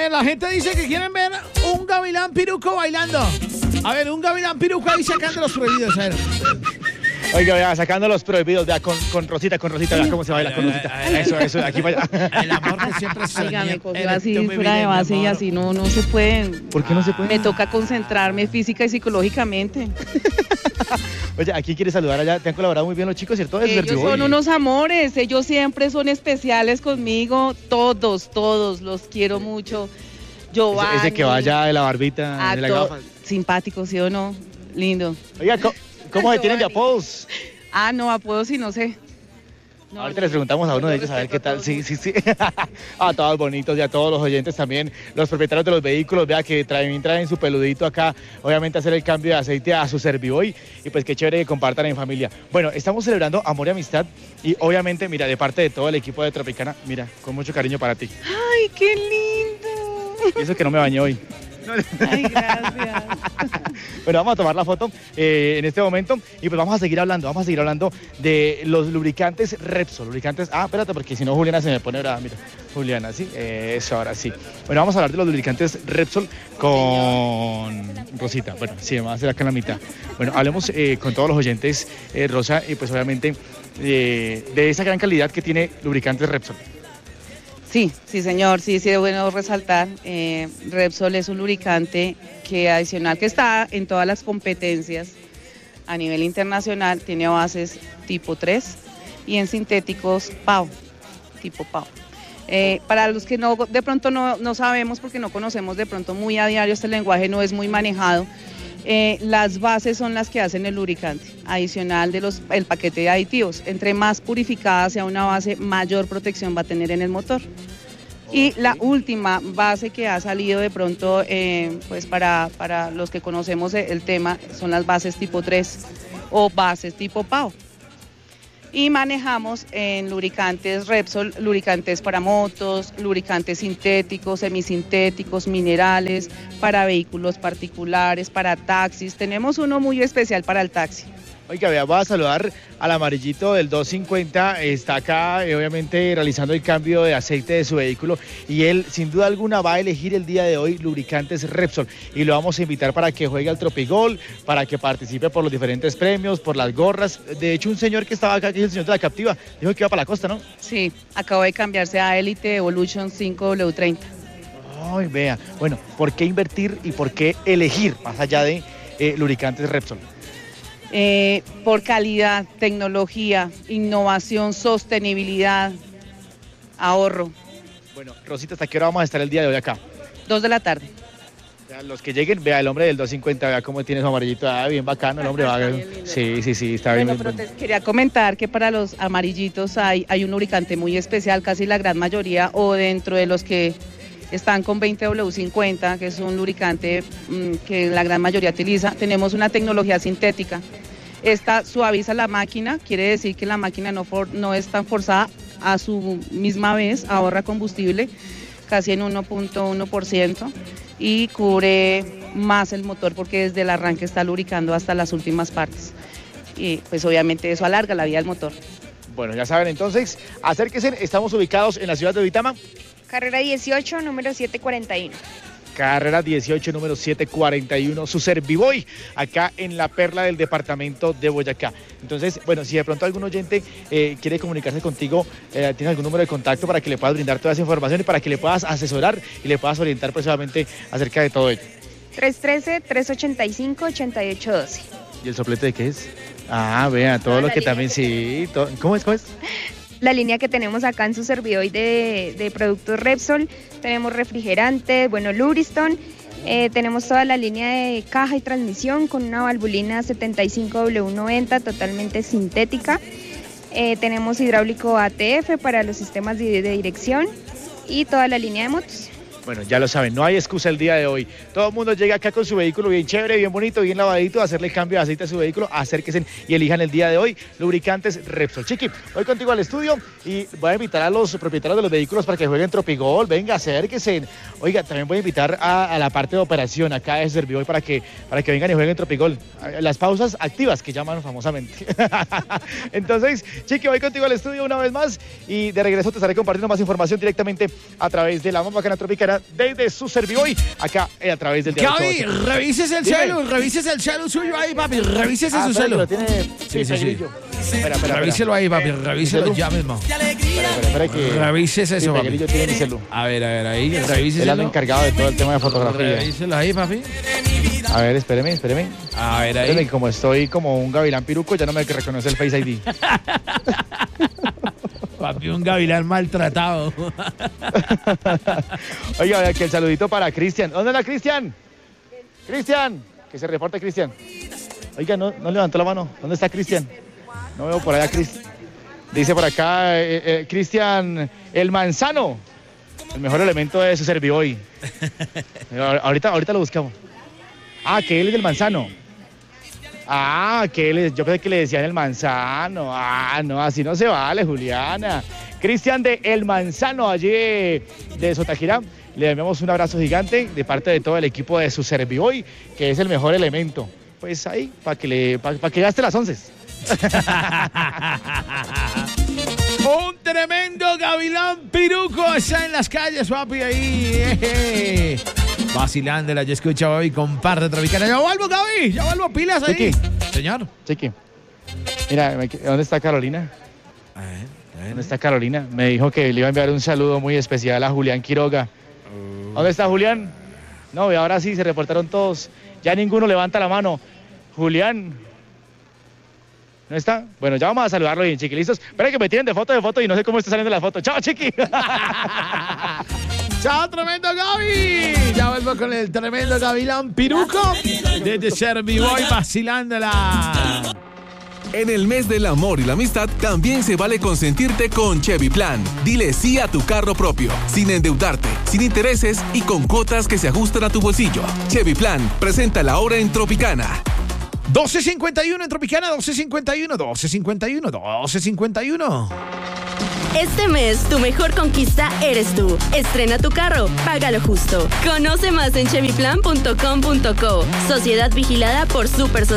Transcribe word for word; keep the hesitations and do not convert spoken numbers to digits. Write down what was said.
ver, la gente dice que quieren ver un gavilán piruco bailando. A ver, un gavilán piruco ahí sacando los prohibidos, a ver. Oiga, vea, sacando los prohibidos, vea, con, con Rosita, con Rosita, vea cómo se baila con Rosita. Eso, eso, de aquí para allá. El amor que siempre se Oiga, me cogió así fuera de base y así no, no se puede. ¿Por qué no se puede? Me toca concentrarme física y psicológicamente. Oye, ¿a quién quieres saludar allá? Te han colaborado muy bien los chicos, ¿cierto? Ellos Serviboy. son unos amores, ellos siempre son especiales conmigo, todos, todos, los quiero mucho. Giovanni. Ese, ese que vaya de la barbita, de la gafa. Simpático, ¿sí o no? Lindo. Oiga, ¿cómo, cómo se tienen de apodos? Ah, no, apodos sí, no sé. No, Ahorita no, les preguntamos a uno de ellos a ver qué tal. Sí, sí, sí. A todos bonitos y a todos los oyentes también, los propietarios de los vehículos, vea que traen, traen su peludito acá, obviamente hacer el cambio de aceite a su Serviboy y pues qué chévere que compartan en familia. Bueno, estamos celebrando amor y amistad y obviamente, mira, de parte de todo el equipo de Tropicana, mira, con mucho cariño para ti. Ay, qué lindo. Y eso que no me bañé hoy. Ay, gracias. Bueno, vamos a tomar la foto eh, en este momento y pues vamos a seguir hablando, vamos a seguir hablando de los lubricantes Repsol, lubricantes, ah, espérate, porque si no Juliana se me pone brava, mira, Juliana, sí, eh, eso, ahora sí. Bueno, vamos a hablar de los lubricantes Repsol con Rosita, bueno, sí, vamos a hacer acá en la mitad. Bueno, hablemos eh, con todos los oyentes, eh, Rosa, y pues obviamente eh, de esa gran calidad que tiene lubricantes Repsol. Sí, sí señor, sí, sí es bueno resaltar. Eh, Repsol es un lubricante que adicional que está en todas las competencias a nivel internacional, tiene bases tipo tres y en sintéticos P A O, tipo P A O. Eh, para los que no, de pronto no, no sabemos porque no conocemos de pronto muy a diario, este lenguaje no es muy manejado. Eh, las bases son las que hacen el lubricante, adicional de los, el paquete de aditivos. Entre más purificada sea una base, mayor protección va a tener en el motor. Y la última base que ha salido de pronto, eh, pues para, para los que conocemos el tema, son las bases tipo tres o bases tipo P A O. Y manejamos en lubricantes Repsol, lubricantes para motos, lubricantes sintéticos, semisintéticos, minerales, para vehículos particulares, para taxis. Tenemos uno muy especial para el taxi. Oiga, vea, voy a saludar al amarillito del doscientos cincuenta, está acá eh, obviamente realizando el cambio de aceite de su vehículo y él sin duda alguna va a elegir el día de hoy lubricantes Repsol y lo vamos a invitar para que juegue al Tropigol, para que participe por los diferentes premios, por las gorras. De hecho, un señor que estaba acá, que es el señor de la Captiva, dijo que iba para la costa, ¿no? Sí, acabo de cambiarse a Elite Evolution cinco W treinta. Ay, vea, bueno, ¿por qué invertir y por qué elegir más allá de eh, lubricantes Repsol? Eh, por calidad, tecnología, innovación, sostenibilidad, ahorro. Bueno, Rosita, ¿hasta qué hora vamos a estar el día de hoy acá? Dos de la tarde. O sea, los que lleguen, vea el hombre del doscientos cincuenta, vea cómo tiene su amarillito, ah, bien bacano el hombre. Va, sí, sí, sí, está bueno, bien. Pero bien. te quería comentar que para los amarillitos hay, hay un lubricante muy especial, casi la gran mayoría, o dentro de los que están con veinte W cincuenta, que es un lubricante mmm, que la gran mayoría utiliza. Tenemos una tecnología sintética. Esta suaviza la máquina, quiere decir que la máquina no, for, no es tan forzada, a su misma vez ahorra combustible casi en uno punto uno por ciento y cubre más el motor porque desde el arranque está lubricando hasta las últimas partes. Y pues obviamente eso alarga la vida del motor. Bueno, ya saben entonces, acérquense, estamos ubicados en la ciudad de Duitama. Carrera dieciocho, número setecientos cuarenta y uno. Carrera dieciocho, número setecientos cuarenta y uno, su Serviboy, acá en la perla del departamento de Boyacá. Entonces, bueno, si de pronto algún oyente eh, quiere comunicarse contigo, eh, ¿tienes algún número de contacto para que le puedas brindar toda esa información y para que le puedas asesorar y le puedas orientar precisamente acerca de todo ello? tres uno tres, tres ocho cinco, ocho ocho uno dos. ¿Y el soplete de qué es? Ah, vea, todo lo que también sí. Todo, ¿Cómo es? ¿Cómo es? La línea que tenemos acá en su Serviboy de, de productos Repsol, tenemos refrigerantes, bueno, Lubriston, eh, tenemos toda la línea de caja y transmisión con una valvulina setenta y cinco W noventa totalmente sintética, eh, tenemos hidráulico A T F para los sistemas de, de dirección y toda la línea de motos. Bueno, ya lo saben, no hay excusa el día de hoy. Todo el mundo llega acá con su vehículo bien chévere, bien bonito, bien lavadito, a hacerle el cambio de aceite a su vehículo, acérquense y elijan el día de hoy lubricantes Repsol. Chiqui, voy contigo al estudio y voy a invitar a los propietarios de los vehículos para que jueguen Tropigol. Venga, acérquense. Oiga, también voy a invitar a, a la parte de operación acá de Serviboy para que, para que vengan y jueguen Tropigol. Las pausas activas que llaman famosamente. Entonces, Chiqui, voy contigo al estudio una vez más y de regreso te estaré compartiendo más información directamente a través de la más bacana Tropicana hora desde su Serviboy, acá eh, a través del diario. Gaby, revises el Dime. celu, revises el celu suyo ahí, papi, revísese Ah, su espera, celu. pero tiene... Sí, sí, sí. Pedrillo. Espera, espera, Revíselo ahí, papi, ¿El revíselo celu? ya mismo. Espera, espera, espera que... Revísese Sí, eso, papi. Pedrillo tiene mi celu. A ver, a ver, ahí, Él anda revíseselo. encargado de todo el tema de fotografía. Revíselo ahí, papi. A ver, espéreme, espéreme. A ver, Espéreme, ahí. que como estoy como un gavilán piruco, ya no me reconoce el Face I D. Papi, un gavilán maltratado. Oiga, vea que el saludito para Cristian. ¿Dónde está Cristian? Cristian, que se reporte Cristian. Oiga, no, no levantó la mano. ¿Dónde está Cristian? No veo por allá Cristian. Dice por acá eh, eh, Cristian el Manzano, el mejor elemento de su Serviboy. ahorita, ahorita lo buscamos. Ah, que él es del Manzano. Ah, que él es, yo pensé que le decían el Manzano. Ah, no, así no se vale, Juliana. Cristian de El Manzano, allí de Sotajirá. Le enviamos un abrazo gigante de parte de todo el equipo de su Serviboy, que es el mejor elemento. Pues ahí, para que le, para pa que gaste las once. Un tremendo gavilán piruco está en las calles, papi, ahí. Eh. Vacilándola, yo escucho hoy, comparte Tropicana. Ya vuelvo, Gaby, ya vuelvo, pilas ahí. Chiqui. Señor. Chiqui, mira, me- ¿dónde está Carolina? A ver, a ver. ¿Dónde está Carolina? Me dijo que le iba a enviar un saludo muy especial a Julián Quiroga. ¿Dónde está Julián? No, y ahora sí, se reportaron todos. Ya ninguno levanta la mano. Julián. ¿No está? Bueno, ya vamos a saludarlo bien, Chiqui. ¿Listos? Espera que me tiren de foto de foto y no sé cómo está saliendo la foto. ¡Chao, Chiqui! ¡Chao, tremendo Gaby! Ya vuelvo con el tremendo gavilán piruco desde Serviboy, vacilándola. En el mes del amor y la amistad, también se vale consentirte con Chevy Plan. Dile sí a tu carro propio, sin endeudarte, sin intereses y con cuotas que se ajustan a tu bolsillo. Chevy Plan, presenta la hora en Tropicana. doce cincuenta y uno en Tropicana, doce cincuenta y uno, doce cincuenta y uno, doce cincuenta y uno. Este mes, tu mejor conquista eres tú. Estrena tu carro, págalo justo. Conoce más en chevy plan punto com punto co. Sociedad vigilada por Super